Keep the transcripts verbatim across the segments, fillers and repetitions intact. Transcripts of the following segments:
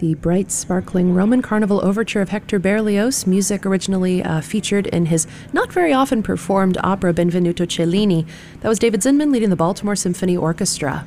the bright, sparkling Roman Carnival Overture of Hector Berlioz, music originally uh, featured in his not very often performed opera Benvenuto Cellini. That was David Zinman leading the Baltimore Symphony Orchestra.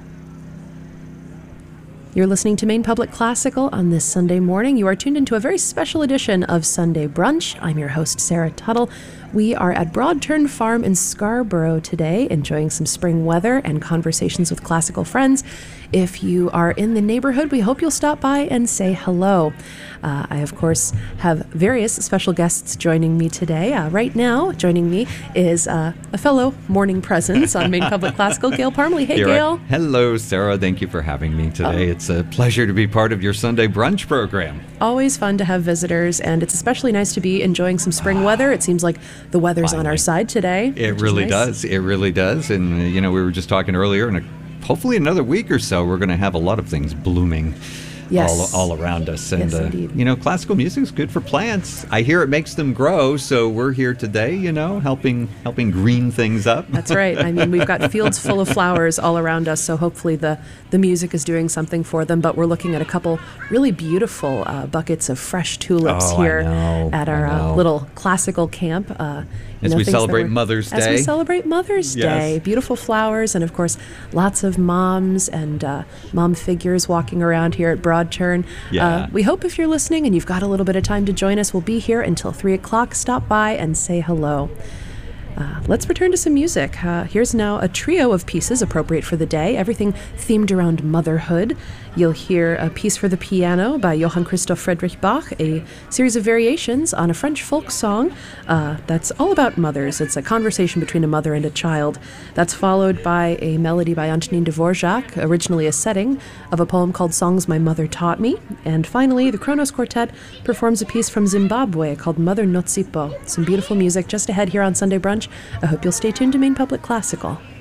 You're listening to Maine Public Classical on this Sunday morning. You are tuned into a very special edition of Sunday Brunch. I'm your host, Sarah Tuttle. We are at Broadturn Farm in Scarborough today, enjoying some spring weather and conversations with classical friends. If you are in the neighborhood, we hope you'll stop by and say hello. Uh, I, of course, have various special guests joining me today. Uh, right now, joining me is uh, a fellow morning presence on Maine Public Classical, Gail Parmalee. Hey, You're Gail. Right. Hello, Sarah. Thank you for having me today. Oh. It's a pleasure to be part of your Sunday brunch program. Always fun to have visitors, and it's especially nice to be enjoying some spring weather. It seems like the weather's Finally. on our side today. It really nice. does. It really does. And, uh, you know, we were just talking earlier, and a, hopefully another week or so, we're going to have a lot of things blooming. Yes. all, all around us. And, yes, uh, indeed. you know, classical music is good for plants. I hear it makes them grow, so we're here today, you know, helping helping green things up. That's right. I mean, we've got fields full of flowers all around us, so hopefully the, the music is doing something for them. But we're looking at a couple really beautiful uh, buckets of fresh tulips oh, here I know, at our uh, little classical camp. Uh, As know, we celebrate were, Mother's Day. As we celebrate Mother's yes. Day. Beautiful flowers and, of course, lots of moms and uh, mom figures walking around here at Broadturn. Yeah. Uh, we hope if you're listening and you've got a little bit of time to join us, we'll be here until three o'clock. Stop by and say hello. Uh, let's return to some music. Uh, here's now a trio of pieces appropriate for the day, everything themed around motherhood. You'll hear a piece for the piano by Johann Christoph Friedrich Bach, a series of variations on a French folk song uh, that's all about mothers. It's a conversation between a mother and a child. That's followed by a melody by Antonin Dvorak, originally a setting of a poem called Songs My Mother Taught Me. And finally, the Kronos Quartet performs a piece from Zimbabwe called Mother Notsipo. Some beautiful music just ahead here on Sunday Brunch. I hope you'll stay tuned to Maine Public Classical.